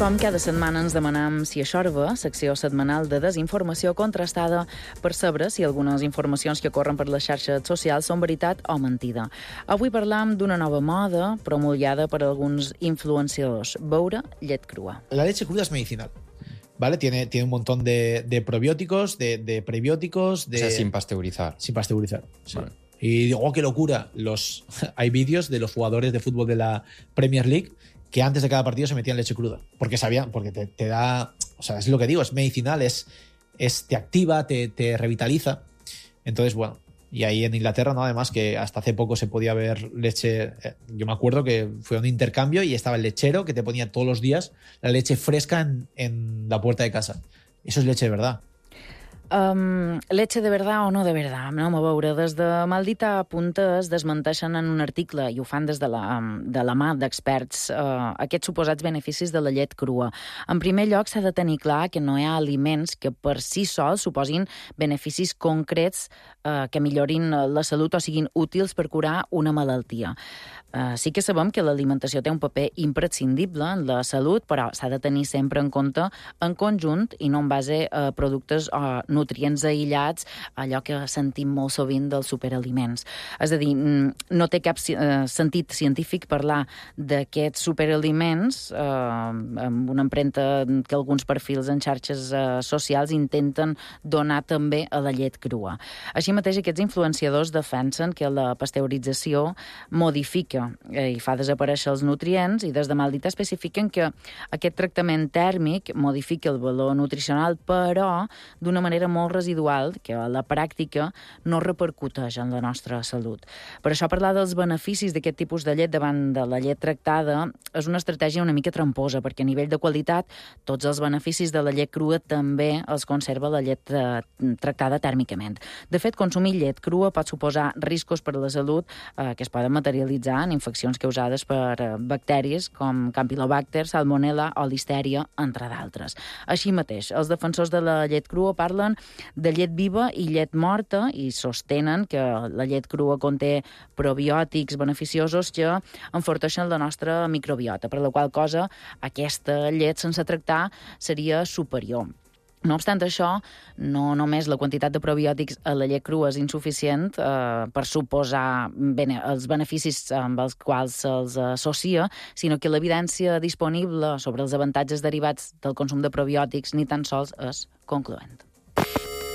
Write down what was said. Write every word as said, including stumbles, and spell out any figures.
Com cada setmana ens demanam si això va, secció setmanal de desinformació contrastada per saber si algunes informacions que corren per les xarxes socials són veritat o mentida. Avui parlam d'una nova moda promulgada per alguns influenciadors, beure llet crua. La leche cruda es medicinal, ¿vale? Tiene, tiene un montón de, de probióticos, de, de prebióticos... De... O sea, sin pasteurizar. Sin pasteurizar, sí. Vale. Y digo, oh, qué locura. Los... Hay vídeos de los jugadores de fútbol de la Premier League que antes de cada partido se metían leche cruda. Porque sabían, porque te, te da... O sea, es lo que digo, es medicinal, es, es te activa, te, te revitaliza. Entonces, bueno, y ahí en Inglaterra, ¿no? Además que hasta hace poco se podía ver leche... Yo me acuerdo que fue un intercambio y estaba el lechero que te ponía todos los días la leche fresca en, en la puerta de casa. Eso es leche de verdad. Um, leche de verdad o no de verdad? Anem a veure. Des de Maldita Puntes desmenteixen en un article, i ho fan des de la, de la mà d'experts, uh, aquests suposats beneficis de la llet crua. En primer lloc, s'ha de tenir clar que no hi ha aliments que per si sols suposin beneficis concrets uh, que millorin la salut o siguin útils per curar una malaltia. Uh, sí que sabem que l'alimentació té un paper imprescindible en la salut, però s'ha de tenir sempre en compte en conjunt i no en base a productes o nutrients aïllats, allò que sentim molt sovint dels superaliments. És a dir, no té cap uh, sentit científic parlar d'aquests superaliments uh, amb una empremta que alguns perfils en xarxes uh, socials intenten donar també a la llet crua. Així mateix, aquests influenciadors defensen que la pasteurització modifica i fa desaparèixer els nutrients, i des de Maldita especifiquen que aquest tractament tèrmic modifica el valor nutricional, però d'una manera molt residual, que a la pràctica no repercuteix en la nostra salut. Per això parlar dels beneficis d'aquest tipus de llet davant de la llet tractada és una estratègia una mica tramposa, perquè a nivell de qualitat tots els beneficis de la llet crua també els conserva la llet eh, tractada tèrmicament. De fet, consumir llet crua pot suposar riscos per a la salut eh, que es poden materialitzar en infeccions causades per bacteris com Campylobacter, Salmonella o Listeria, entre d'altres. Així mateix, els defensors de la llet crua parlen de llet viva i llet morta i sostenen que la llet crua conté probiòtics beneficiosos que enforteixen la nostra microbiota, per la qual cosa aquesta llet sense tractar seria superior. No obstant això, no només la quantitat de probiòtics a la llet crua és insuficient eh, per suposar bene, els beneficis amb els quals se'ls associa, sinó que l'evidència disponible sobre els avantatges derivats del consum de probiòtics ni tan sols és concloent.